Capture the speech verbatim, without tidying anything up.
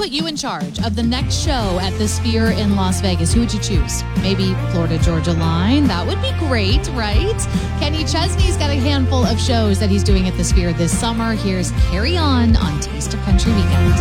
put you in charge of the next show at the Sphere in Las Vegas, who would you choose? Maybe Florida Georgia Line? That would be great, right? Kenny Chesney's got a handful of shows that he's doing at the Sphere this summer. Here's Carry On on Taste of Country Weekend.